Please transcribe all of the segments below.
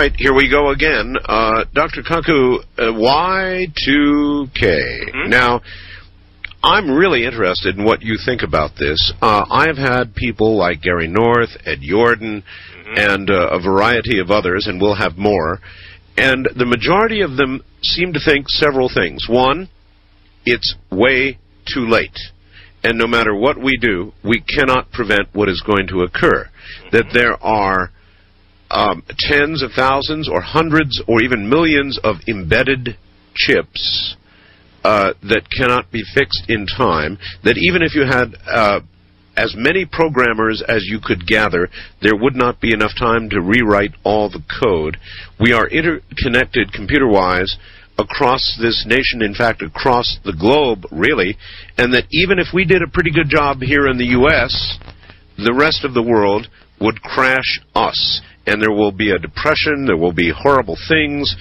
right, here we go again. Dr. Kaku, Y2K. Mm-hmm. Now, I'm really interested in what you think about this. I've had people like Gary North, Ed Jordan, and a variety of others, and we'll have more. And the majority of them seem to think several things. One, it's way too late. And no matter what we do, we cannot prevent what is going to occur. That there are tens of thousands or hundreds or even millions of embedded chips that cannot be fixed in time, that even if you had as many programmers as you could gather, there would not be enough time to rewrite all the code. We are interconnected computer-wise across this nation, in fact, across the globe, really, and that even if we did a pretty good job here in the U.S., the rest of the world would crash us, and there will be a depression, there will be horrible things.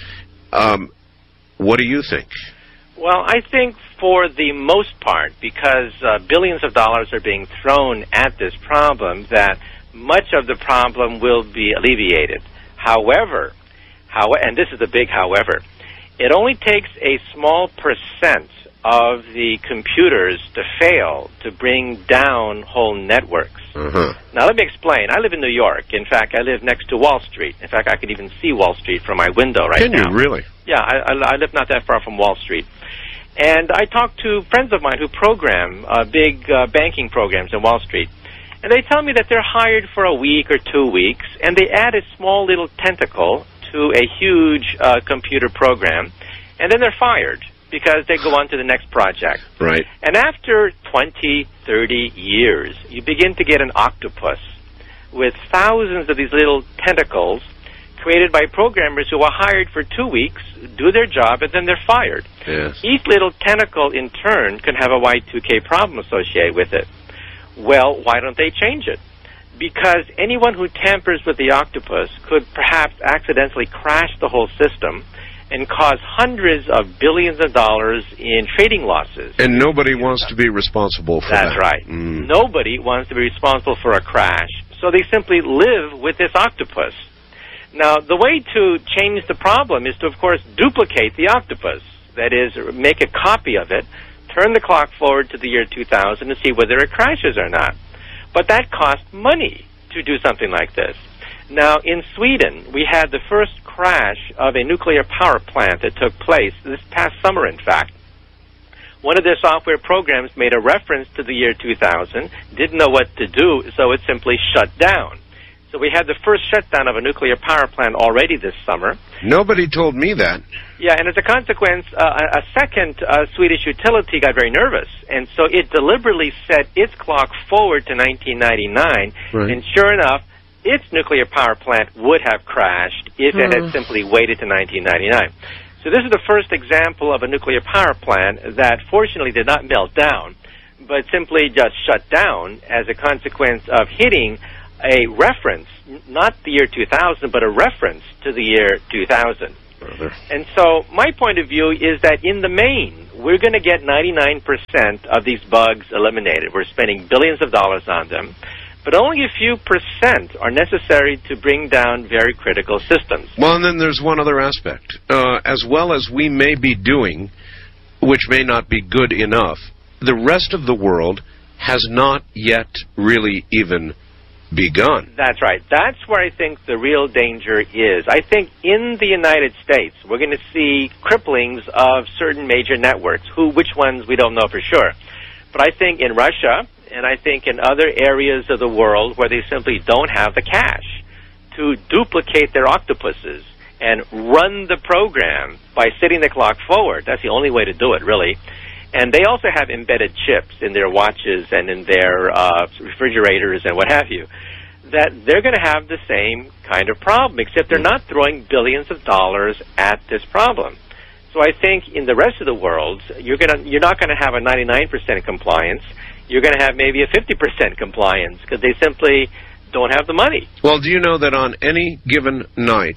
What do you think? Well, I think for the most part, because billions of dollars are being thrown at this problem, that much of the problem will be alleviated. However, and this is a big however, it only takes a small percent of the computers to fail to bring down whole networks. Now, let me explain. I live in New York. In fact, I live next to Wall Street. In fact, I can even see Wall Street from my window right now. Can you really? Yeah, I live not that far from Wall Street. And I talk to friends of mine who program big banking programs in Wall Street. And they tell me that they're hired for a week or 2 weeks, and they add a small little tentacle to a huge computer program, and then they're fired because they go on to the next project. Right. And after 20, 30 years, you begin to get an octopus with thousands of these little tentacles created by programmers who are hired for 2 weeks, do their job, and then they're fired. Yes. Each little tentacle, in turn, can have a Y2K problem associated with it. Well, why don't they change it? Because anyone who tampers with the octopus could perhaps accidentally crash the whole system and cause hundreds of billions of dollars in trading losses. And nobody wants to be responsible for that. That's right. Nobody wants to be responsible for a crash, so they simply live with this octopus. Now, the way to change the problem is to, of course, duplicate the octopus. That is, make a copy of it, turn the clock forward to the year 2000 and see whether it crashes or not. But that costs money to do something like this. Now, in Sweden, we had the first crash of a nuclear power plant that took place this past summer, in fact. One of their software programs made a reference to the year 2000, didn't know what to do, so it simply shut down. So we had the first shutdown of a nuclear power plant already this summer. Nobody told me that. Yeah, and as a consequence, a second Swedish utility got very nervous, and so it deliberately set its clock forward to 1999, and sure enough, its nuclear power plant would have crashed if it had simply waited to 1999. So this is the first example of a nuclear power plant that fortunately did not melt down, but simply just shut down as a consequence of hitting a reference, not the year 2000, but a reference to the year 2000. And so my point of view is that in the main, we're going to get 99% of these bugs eliminated. We're spending billions of dollars on them, but only a few percent are necessary to bring down very critical systems. Well, and then there's one other aspect. As well as we may be doing, which may not be good enough, the rest of the world has not yet really even begun. That's right. That's where I think the real danger is. I think in the United States, we're going to see cripplings of certain major networks. Which ones, we don't know for sure. But I think in Russia, and I think in other areas of the world where they simply don't have the cash to duplicate their octopuses and run the program by setting the clock forward. That's the only way to do it, really. And they also have embedded chips in their watches and in their refrigerators and what have you, that they're going to have the same kind of problem, except they're not throwing billions of dollars at this problem. So I think in the rest of the world, you're not going to have a 99% compliance. You're going to have maybe a 50% compliance because they simply don't have the money. Well, do you know that on any given night,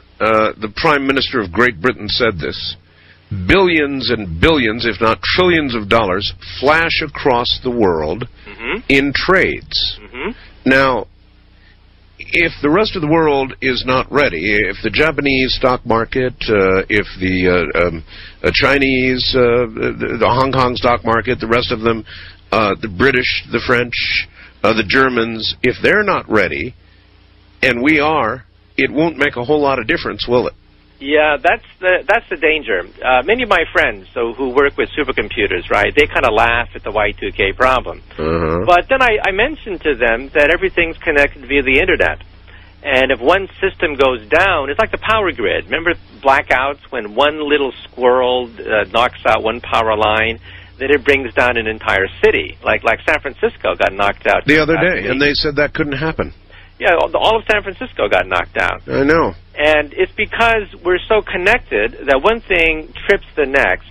the Prime Minister of Great Britain said this, billions and billions, if not trillions of dollars flash across the world in trades. Now, if the rest of the world is not ready, if the Japanese stock market, if the Chinese, the Hong Kong stock market, the rest of them, the British, the French, the Germans, if they're not ready, and we are, it won't make a whole lot of difference, will it? Yeah, that's the danger. Many of my friends who work with supercomputers, right, they kind of laugh at the Y2K problem. But then I mentioned to them that everything's connected via the Internet. And if one system goes down, it's like the power grid. Remember blackouts when one little squirrel knocks out one power line? Then it brings down an entire city. Like San Francisco got knocked out the other day, and they said that couldn't happen. Yeah, all of San Francisco got knocked out. I know. And it's because we're so connected that one thing trips the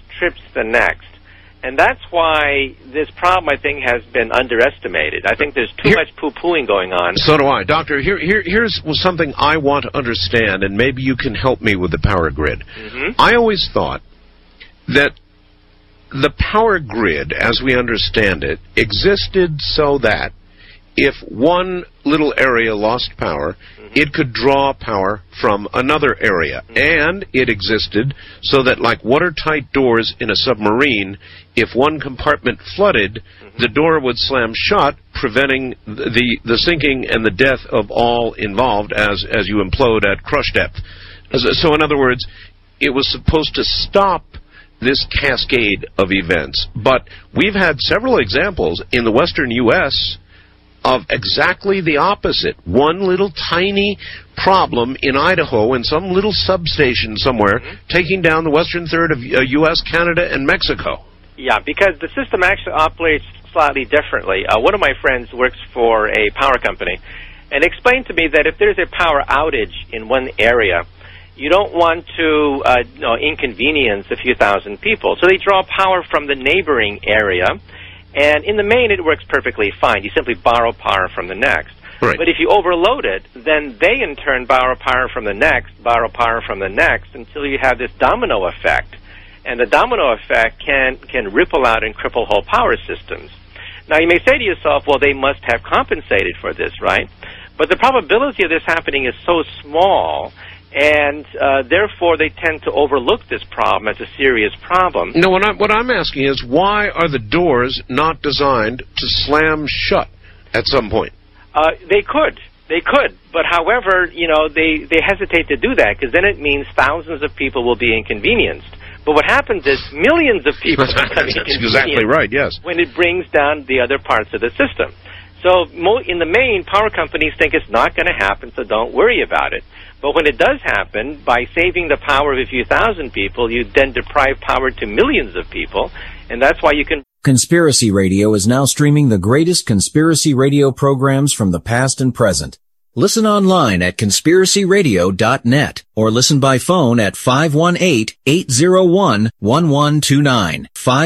next. And that's why this problem, I think, has been underestimated. I think there's too much poo-pooing going on. So do I. Doctor, here's something I want to understand, and maybe you can help me with the power grid. I always thought that the power grid, as we understand it, existed so that if one little area lost power, it could draw power from another area. And it existed so that, like watertight doors in a submarine, if one compartment flooded, the door would slam shut, preventing the sinking and the death of all involved as you implode at crush depth. So in other words, it was supposed to stop this cascade of events. But we've had several examples in the western U.S. of exactly the opposite. One little tiny problem in Idaho in some little substation somewhere taking down the western third of U.S., Canada, and Mexico. Yeah, because the system actually operates slightly differently. One of my friends works for a power company and explained to me that if there's a power outage in one area, you don't want to inconvenience a few thousand people. So they draw power from the neighboring area. And in the main, it works perfectly fine. You simply borrow power from the next. Right. But if you overload it, then they in turn borrow power from the next, until you have this domino effect. And the domino effect can ripple out and cripple whole power systems. Now, you may say to yourself, well, they must have compensated for this, right? But the probability of this happening is so small, and therefore they tend to overlook this problem as a serious problem. No, what I'm asking is, why are the doors not designed to slam shut at some point? They could, but however, they hesitate to do that because then it means thousands of people will be inconvenienced. But what happens is millions of people are inconvenienced. That's exactly right, yes. When it brings down the other parts of the system. So in the main, power companies think it's not going to happen, so don't worry about it. But when it does happen, by saving the power of a few thousand people, you then deprive power to millions of people, and that's why you can... Conspiracy Radio is now streaming the greatest conspiracy radio programs from the past and present. Listen online at conspiracyradio.net or listen by phone at 518-801-1129,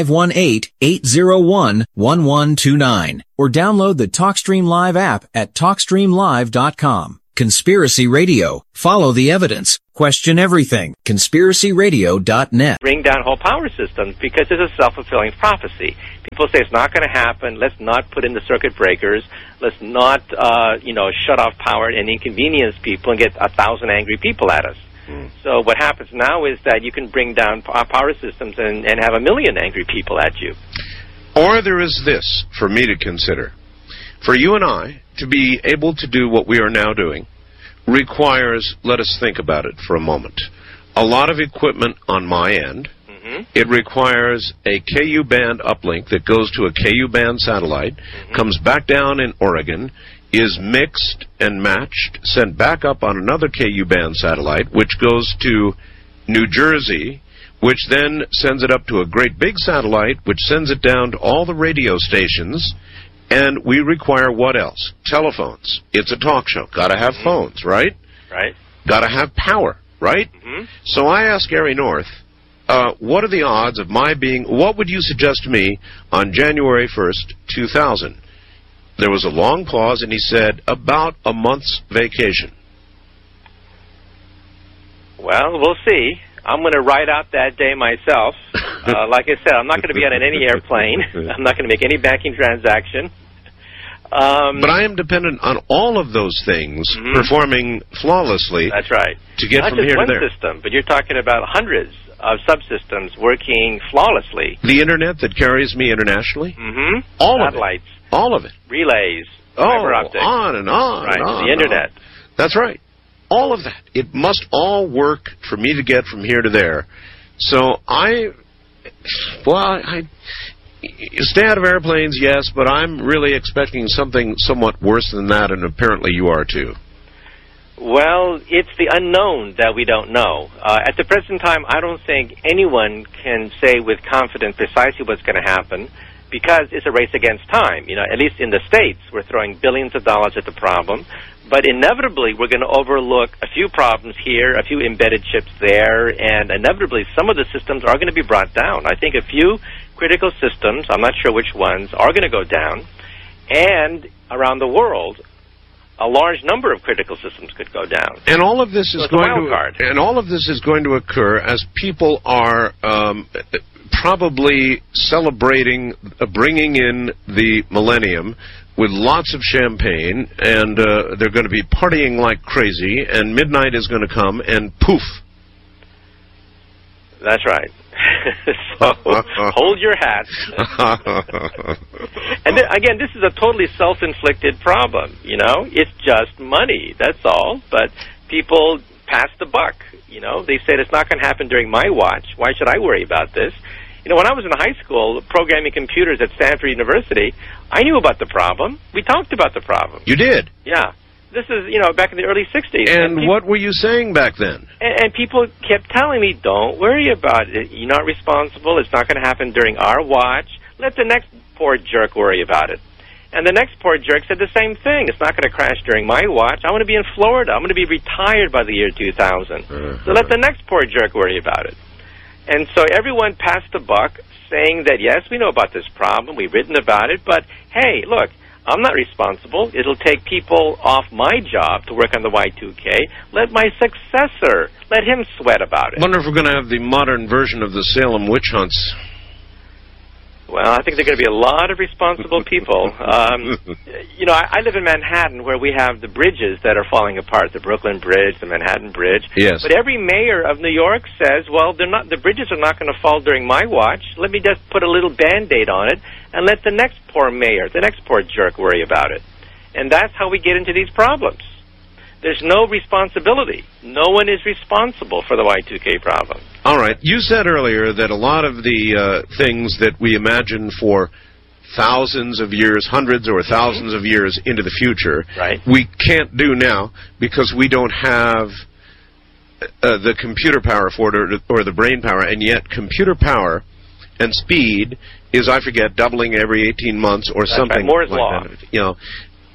518-801-1129, or download the TalkStream Live app at TalkStreamLive.com. Conspiracy Radio. Follow the evidence. Question everything. ConspiracyRadio.net. Bring down whole power systems because it's a self-fulfilling prophecy. People say it's not going to happen. Let's not put in the circuit breakers. Let's not, shut off power and inconvenience people and get 1,000 angry people at us. So what happens now is that you can bring down power systems and have 1 million angry people at you. Or there is this for me to consider. For you and I to be able to do what we are now doing requires, let us think about it for a moment, a lot of equipment on my end. It requires a KU band uplink that goes to a KU band satellite, comes back down in Oregon, is mixed and matched, sent back up on another KU band satellite, which goes to New Jersey, which then sends it up to a great big satellite, which sends it down to all the radio stations. And we require what else? Telephones. It's a talk show. Got to have phones, right? Right. Got to have power, right? So I asked Gary North, what are the odds of my being, what would you suggest to me on January 1st, 2000? There was a long pause, and he said, about a month's vacation. Well, we'll see. I'm going to ride out that day myself. Like I said, I'm not going to be on any airplane. I'm not going to make any banking transaction. But I am dependent on all of those things performing flawlessly. That's right. To get from here to there. Not just one system, but you're talking about hundreds of subsystems working flawlessly. The Internet that carries me internationally? All Satellites. All of it. Relays. Fiber optics. On and on. Right, and on, the Internet. That's right. All of that. It must all work for me to get from here to there. So I stay out of airplanes, yes, but I'm really expecting something somewhat worse than that, and apparently you are too. Well, it's the unknown that we don't know. At the present time, I don't think anyone can say with confidence precisely what's going to happen, because it's a race against time. You know, at least in the States, we're throwing billions of dollars at the problem, but inevitably we're going to overlook a few problems here, a few embedded chips there, and inevitably some of the systems are going to be brought down. I think a few critical systems, I'm not sure which ones, are going to go down, and around the world, a large number of critical systems could go down. And all of this is going to occur as people are probably celebrating bringing in the millennium with lots of champagne, and they're going to be partying like crazy, and midnight is going to come, and poof. That's right. So, hold your hat. And then, again, this is a totally self-inflicted problem, you know? It's just money, that's all. But people pass the buck, you know? They said it's not going to happen during my watch. Why should I worry about this? You know, when I was in high school programming computers at Stanford University, I knew about the problem. We talked about the problem. You did? Yeah. This is, you know, back in the early 60s. And what were you saying back then? And people kept telling me, don't worry about it. You're not responsible. It's not going to happen during our watch. Let the next poor jerk worry about it. And the next poor jerk said the same thing. It's not going to crash during my watch. I want to be in Florida. I'm going to be retired by the year 2000. So let the next poor jerk worry about it. And so everyone passed the buck saying that, yes, we know about this problem. We've written about it. But, hey, look, I'm not responsible. It'll take people off my job to work on the Y2K. Let my successor, let him sweat about it. I wonder if we're going to have the modern version of the Salem witch hunts. Well, I think there are going to be a lot of responsible people. You know, I live in Manhattan, where we have the bridges that are falling apart, the Brooklyn Bridge, the Manhattan Bridge. Yes. But every mayor of New York says, well, the bridges are not going to fall during my watch. Let me just put a little Band-Aid on it and let the next poor mayor, the next poor jerk worry about it. And that's how we get into these problems. There's no responsibility. No one is responsible for the Y2K problem. All right. You said earlier that a lot of the things that we imagine for thousands of years, hundreds or thousands of years into the future, right, we can't do now because we don't have the computer power for it or the brain power, and yet computer power and speed is, I forget, doubling every 18 months or something. Right. Moore's like law. That. You know,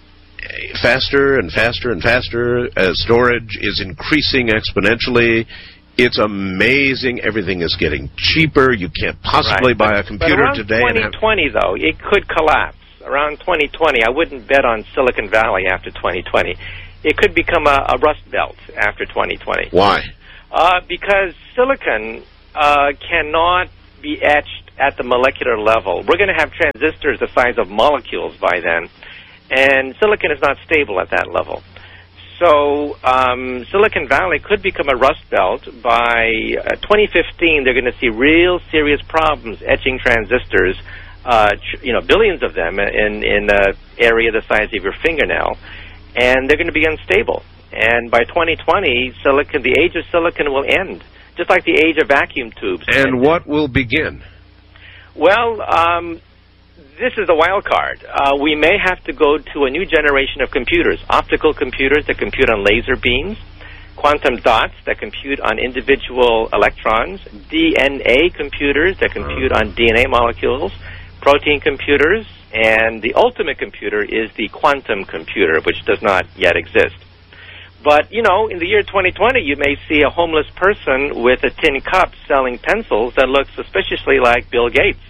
faster and faster and faster. Storage is increasing exponentially. It's amazing. Everything is getting cheaper. You can't possibly buy a computer today. But around 2020, though, it could collapse. Around 2020, I wouldn't bet on Silicon Valley after 2020. It could become a rust belt after 2020. Why? Because silicon cannot be etched at the molecular level. We're going to have transistors the size of molecules by then. And silicon is not stable at that level. So Silicon Valley could become a rust belt. By 2015, they're going to see real serious problems etching transistors, billions of them in an area the size of your fingernail, and they're going to be unstable. And by 2020, the age of silicon will end, just like the age of vacuum tubes. And what will begin? Well, this is the wild card. We may have to go to a new generation of computers, optical computers that compute on laser beams, quantum dots that compute on individual electrons, DNA computers that compute on DNA molecules, protein computers, and the ultimate computer is the quantum computer, which does not yet exist. But, you know, in the year 2020, you may see a homeless person with a tin cup selling pencils that look suspiciously like Bill Gates.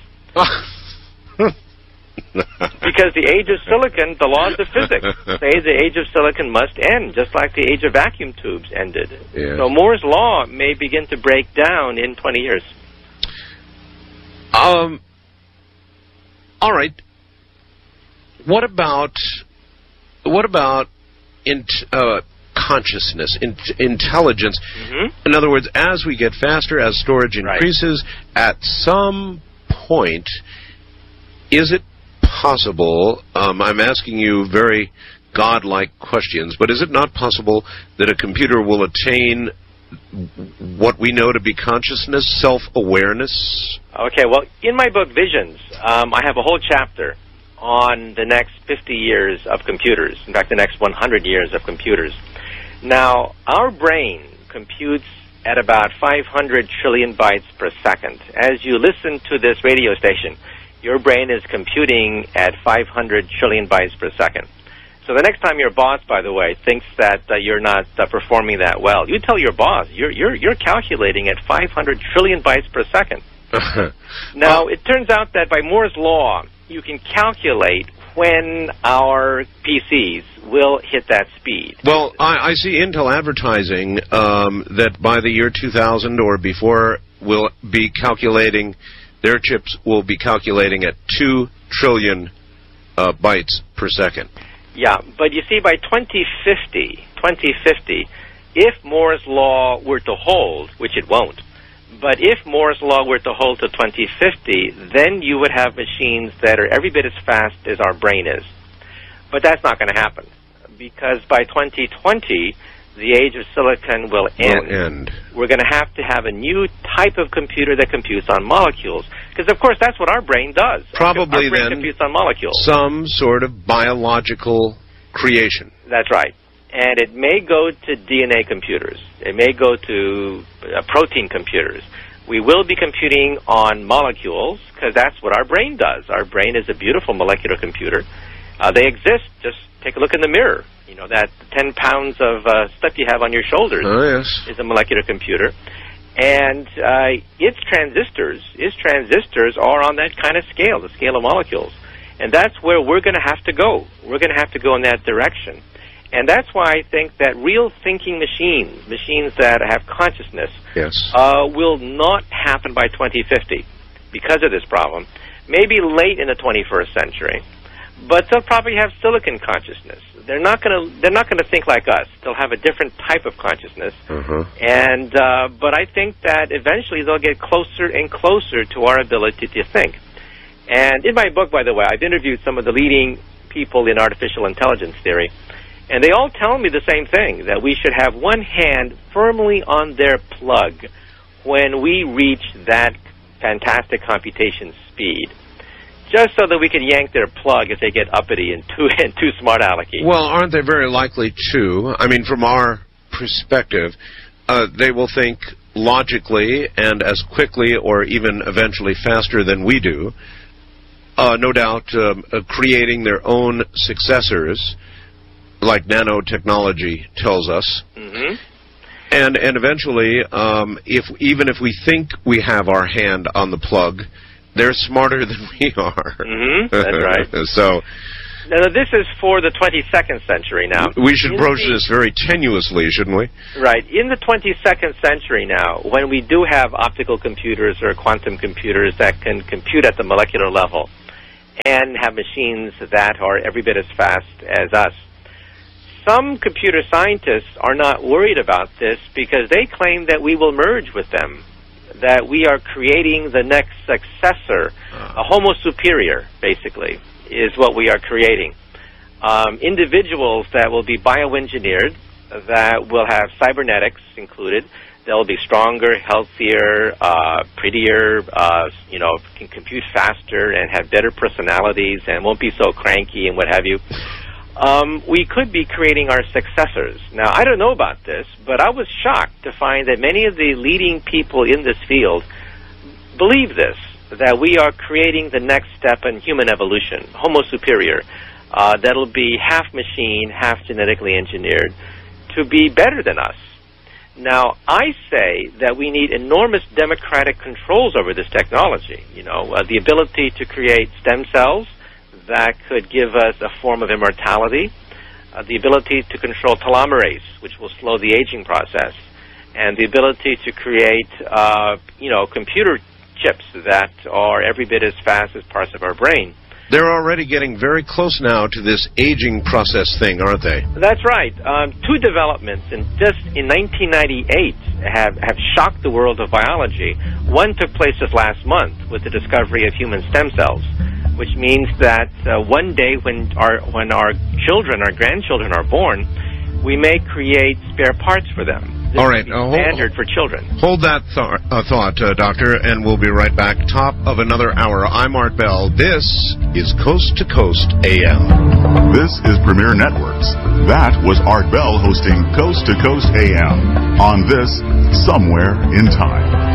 Because the age of silicon, the laws of physics say the age of silicon must end, just like the age of vacuum tubes ended. Yeah. So Moore's law may begin to break down in 20 years. All right. What about consciousness, intelligence? In other words, as we get faster, as storage increases, at some point, is it possible, I'm asking you very godlike questions, but is it not possible that a computer will attain what we know to be consciousness, self-awareness? Okay, well, in my book, Visions, I have a whole chapter on the next 50 years of computers. In fact, the next 100 years of computers. Now, our brain computes at about 500 trillion bytes per second. As you listen to this radio station, your brain is computing at 500 trillion bytes per second. So the next time your boss, by the way, thinks that you're not performing that well, you tell your boss you're calculating at 500 trillion bytes per second. Now, it turns out that by Moore's law, you can calculate when our PCs will hit that speed. Well, I see Intel advertising that by the year 2000 or before will be calculating, their chips will be calculating at 2 trillion bytes per second. Yeah, but you see, by 2050, if Moore's law were to hold, which it won't, but if Moore's law were to hold to 2050, then you would have machines that are every bit as fast as our brain is. But that's not going to happen, because by 2020, the age of silicon will end. We're going to have a new type of computer that computes on molecules, because, of course, that's what our brain does. Probably our brain then computes on molecules. Some sort of biological creation. That's right. And it may go to DNA computers. It may go to protein computers. We will be computing on molecules, because that's what our brain does. Our brain is a beautiful molecular computer. They exist. Just take a look in the mirror. You know, that 10 pounds of stuff you have on your shoulders is a molecular computer. And its transistors are on that kind of scale, the scale of molecules. And that's where we're going to have to go. We're going to have to go in that direction. And that's why I think that real thinking machines that have consciousness, will not happen by 2050 because of this problem. Maybe late in the 21st century, but they'll probably have silicon consciousness. They're not going to think like us. They'll have a different type of consciousness. And but I think that eventually they'll get closer and closer to our ability to think. And in my book, by the way, I've interviewed some of the leading people in artificial intelligence theory. And they all tell me the same thing, that we should have one hand firmly on their plug when we reach that fantastic computation speed, just so that we can yank their plug if they get uppity and too smart alecky. Well, aren't they very likely to? I mean, from our perspective, they will think logically and as quickly or even eventually faster than we do, no doubt creating their own successors, like nanotechnology tells us. And eventually, even if we think we have our hand on the plug, they're smarter than we are. That's right. So, now, this is for the 22nd century now. We should approach this very tenuously, shouldn't we? Right. In the 22nd century now, when we do have optical computers or quantum computers that can compute at the molecular level and have machines that are every bit as fast as us, some computer scientists are not worried about this because they claim that we will merge with them, that we are creating the next successor, a homo superior, basically, is what we are creating. Individuals that will be bioengineered, that will have cybernetics included. They'll be stronger, healthier, prettier, can compute faster and have better personalities and won't be so cranky and what have you. We could be creating our successors. Now, I don't know about this, but I was shocked to find that many of the leading people in this field believe this, that we are creating the next step in human evolution, Homo superior, that'll be half machine, half genetically engineered, to be better than us. Now, I say that we need enormous democratic controls over this technology, the ability to create stem cells that could give us a form of immortality, the ability to control telomerase, which will slow the aging process, and the ability to create, computer chips that are every bit as fast as parts of our brain. They're already getting very close now to this aging process thing, aren't they? That's right. Two developments in 1998 have shocked the world of biology. One took place just last month with the discovery of human stem cells, which means that one day when our children, our grandchildren are born, we may create spare parts for them. This all right. Standard for children. Hold that thought, Doctor, and we'll be right back. Top of another hour. I'm Art Bell. This is Coast to Coast AM. This is Premier Networks. That was Art Bell hosting Coast to Coast AM on this Somewhere in Time.